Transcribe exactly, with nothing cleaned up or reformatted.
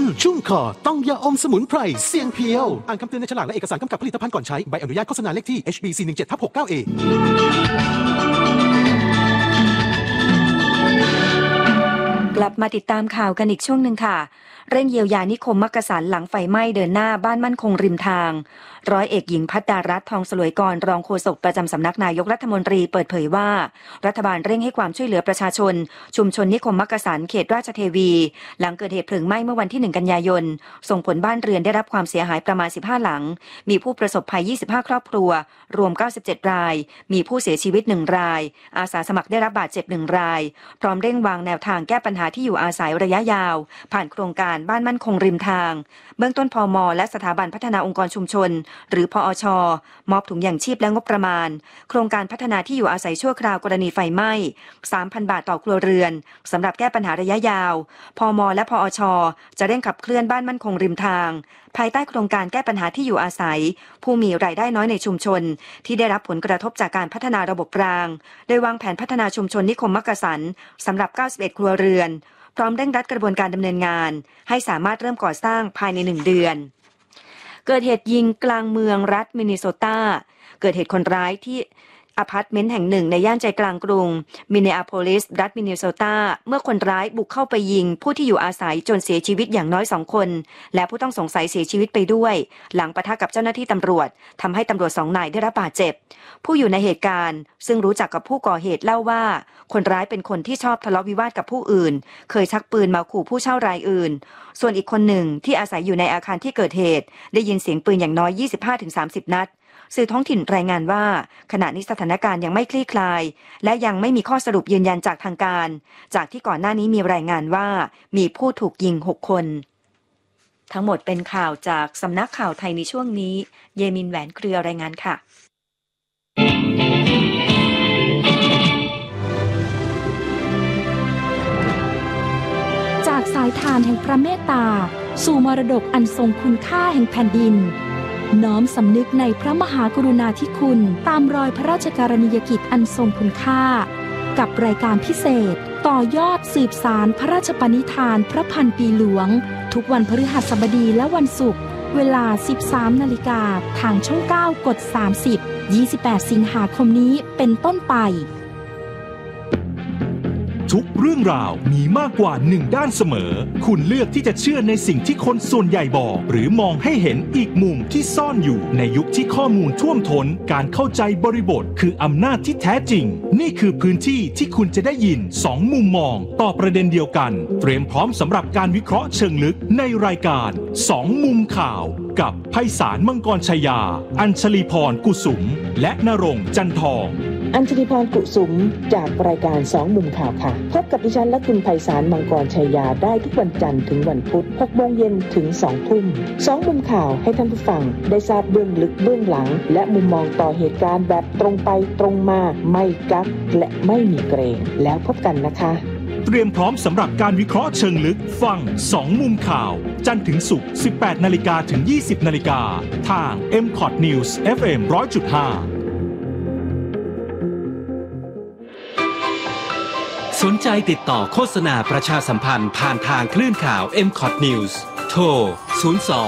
ชุ่มคอต้องยาอมสมุนไพรเสียงเพียวอ่านคำเตือนในฉลากและเอกสารกำกับผลิตภัณฑ์ก่อนใช้ใบอนุญาตโฆษณาเลขที่ เอช บี สี่ หนึ่ง เจ็ด หกเก้า เอกลับมาติดตามข่าวกันอีกช่วงหนึ่งค่ะเร่งเยียวยานิคมมักกะสันหลังไฟไหม้เดินหน้าบ้านมั่นคงริมทางร้อยเอกหญิงภัทรารัตน์ทองสลวยกรรองโฆษกประจำสำนักนายกรัฐมนตรีเปิดเผยว่ารัฐบาลเร่งให้ความช่วยเหลือประชาชนชุมชนนิคมมักกะสันเขตราชเทวีหลังเกิดเหตุเพลิงไหม้เมื่อวันที่หนึ่งกันยายนส่งผลบ้านเรือนได้รับความเสียหายประมาณสิบห้าหลังมีผู้ประสบภัยยี่สิบห้าครอบครัวรวมเก้าสิบเจ็ดรายมีผู้เสียชีวิตหนึ่งรายอาสาสมัครได้รับบาดเจ็บหนึ่งรายพร้อมเร่งวางแนวทางแก้ปัญหาที่อยู่อาศัยระยะยาวผ่านโครงการบ้านมั่นคงริมทางเบื้องต้นพม.และสถาบันพัฒนาองค์กรชุมชนหรือพอช.มอบถุงยางชีพและงบประมาณโครงการพัฒนาที่อยู่อาศัยชั่วคราวกรณีไฟไหม้ สามพัน บาทต่อครัวเรือนสำหรับแก้ปัญหาระยะยาวพม.และพอช.จะเร่งขับเคลื่อนบ้านมั่นคงริมทางภายใต้โครงการแก้ปัญหาที่อยู่อาศัยผู้มีรายได้น้อยในชุมชนที่ได้รับผลกระทบจากการพัฒนาระบบรางโดยวางแผนพัฒนาชุมชนนิคมมักกะสันสำหรับเก้าสิบเอ็ดครัวเรือนพร้อมเร่งรัดกระบวนการดำเนินงานให้สามารถเริ่มก่อสร้างภายในหนึ่งเดือนเกิดเหตุยิงกลางเมืองรัฐมินนิโซตาเกิดเหตุคนร้ายที่อพาร์ตเมนต์แห่งหนึ่งในย่านใจกลางกรุงมินนีอาโพลิสรัฐมินนิโซตาเมื่อคนร้ายบุกเข้าไปยิงผู้ที่อยู่อาศัยจนเสียชีวิตอย่างน้อยสองคนและผู้ต้องสงสัยเสียชีวิตไปด้วยหลังปะทะกับเจ้าหน้าที่ตำรวจทำให้ตำรวจสองนายได้รับบาดเจ็บผู้อยู่ในเหตุการณ์ซึ่งรู้จักกับผู้ก่อเหตุเล่าว่าคนร้ายเป็นคนที่ชอบทะเลาะวิวาทกับผู้อื่นเคยชักปืนมาขู่ผู้เช่ารายอื่นส่วนอีกคนหนึ่งที่อาศัยอยู่ในอาคารที่เกิดเหตุได้ยินเสียงปืนอย่างน้อย ยี่สิบห้าถึงสามสิบ นัดสื่อท้องถิ่นรายงานว่าขณะนี้สถานการณ์ยังไม่คลี่คลายและยังไม่มีข้อสรุปยืนยันจากทางการจากที่ก่อนหน้านี้มีรายงานว่ามีผู้ถูกยิงหกคนทั้งหมดเป็นข่าวจากสำนักข่าวไทยในช่วงนี้เยมินแหวนเครือรายงานค่ะจากสายทานแห่งพระเมตตาสู่มรดกอันทรงคุณค่าแห่งแผ่นดินน้อมสำนึกในพระมหากรุณาธิคุณตามรอยพระราชกรณียกิจอันทรงคุณค่ากับรายการพิเศษต่อยอดสืบสารพระราชปณิธานพระพันปีหลวงทุกวันพฤหัสบดีและวันศุกร์เวลา สิบสามนาฬิกาทางช่องเก้ากดสามสิบ ยี่สิบแปดสิงหาคมนี้เป็นต้นไปทุกเรื่องราวมีมากกว่าหนึ่งด้านเสมอคุณเลือกที่จะเชื่อในสิ่งที่คนส่วนใหญ่บอกหรือมองให้เห็นอีกมุมที่ซ่อนอยู่ในยุคที่ข้อมูลท่วมท้นการเข้าใจบริบทคืออำนาจที่แท้จริงนี่คือพื้นที่ที่คุณจะได้ยินสองมุมมองต่อประเด็นเดียวกันเตรียมพร้อมสำหรับการวิเคราะห์เชิงลึกในรายการสองมุมข่าวกับไพศาลมังกรชัยยาอัญชลีพรกุสุมและณรงค์จันทองอัญชลีพรกุสุมจากรายการสองมุมข่าวค่ะพบกับดิฉันและคุณไพศาลมังกรชัยยาได้ทุกวันจันทร์ถึงวันพุธ หกโมงเย็นถึงสองทุ่มสองมุมข่าวให้ท่านผู้ฟังได้ทราบเบื้องลึกเบื้องหลังและมุมมองต่อเหตุการณ์แบบตรงไปตรงมาไม่กักและไม่มีเกรงแล้วพบกันนะคะเตรียมพร้อมสำหรับการวิเคราะห์เชิงลึกฟังสองมุมข่าวจันทร์ถึงศุกร์ สิบแปดนาฬิกาถึงยี่สิบนาฬิกาทาง เอ็ม คอท News เอฟ เอ็ม หนึ่งร้อยจุดห้าสนใจติดต่อโฆษณาประชาสัมพันธ์ผ่านทางคลื่นข่าว เอ็ม คอท News โทรศูนย์ สอง